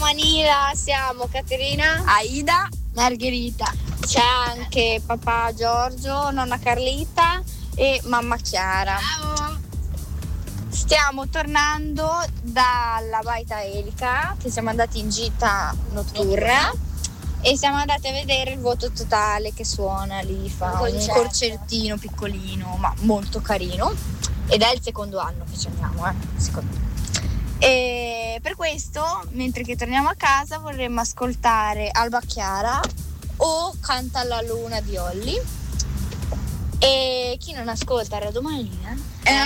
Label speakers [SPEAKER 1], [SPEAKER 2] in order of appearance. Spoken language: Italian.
[SPEAKER 1] Manila siamo Caterina,
[SPEAKER 2] Aida,
[SPEAKER 3] Margherita.
[SPEAKER 1] c'è anche papà Giorgio, nonna Carlita e mamma Chiara.
[SPEAKER 3] Ciao.
[SPEAKER 1] Stiamo tornando dalla Baita Elica, che siamo andati in gita notturna e siamo andati a vedere il vuoto totale che suona lì, fa un concertino piccolino ma molto carino, ed è il secondo anno che ci andiamo, secondo me. E per questo, mentre che torniamo a casa, vorremmo ascoltare Alba Chiara o Canta la luna di Olly. E chi non ascolta Radio Manila